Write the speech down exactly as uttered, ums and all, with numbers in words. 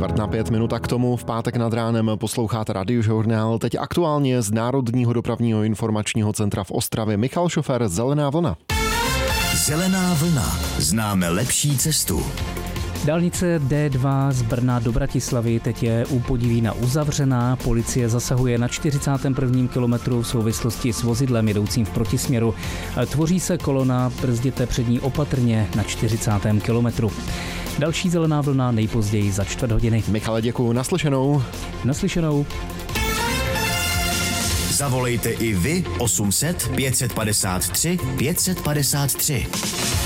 Kvart na pět minut a k tomu v pátek nad ránem posloucháte Radiožurnál. Teď aktuálně z Národního dopravního informačního centra v Ostravě Michal Šofer, Zelená vlna. Zelená vlna. Známe lepší cestu. Dálnice D dva z Brna do Bratislavy teď je u Podivína uzavřená. Policie zasahuje na čtyřicátém prvním kilometru v souvislosti s vozidlem jedoucím v protisměru. Tvoří se kolona, brzděte před ní opatrně na čtyřicátém kilometru. Další zelená vlna nejpozději za čtvrt hodiny. Michale, děkuju, naslyšenou. Naslyšenou. Zavolejte i vy osm set pět set padesát tři pět set padesát tři.